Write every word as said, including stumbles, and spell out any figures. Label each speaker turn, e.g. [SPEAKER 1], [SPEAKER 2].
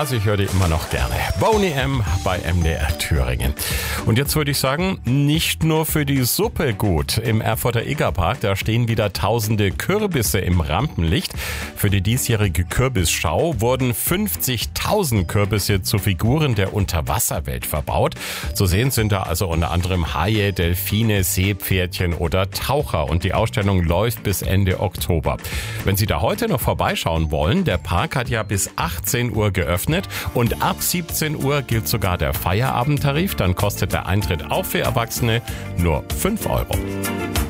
[SPEAKER 1] Also ich höre die immer noch gerne. Boney M. bei M D R Thüringen. Und jetzt würde ich sagen, nicht nur für die Suppe gut. Im Erfurter Egerpark, da stehen wieder tausende Kürbisse im Rampenlicht. Für die diesjährige Kürbisschau wurden fünfzigtausend Kürbisse zu Figuren der Unterwasserwelt verbaut. Zu sehen sind da also unter anderem Haie, Delfine, Seepferdchen oder Taucher. Und die Ausstellung läuft bis Ende Oktober. Wenn Sie da heute noch vorbeischauen wollen, der Park hat ja bis achtzehn Uhr geöffnet und ab siebzehn Uhr gilt sogar der Feierabendtarif. Dann kostet der Eintritt auch für Erwachsene nur fünf Euro.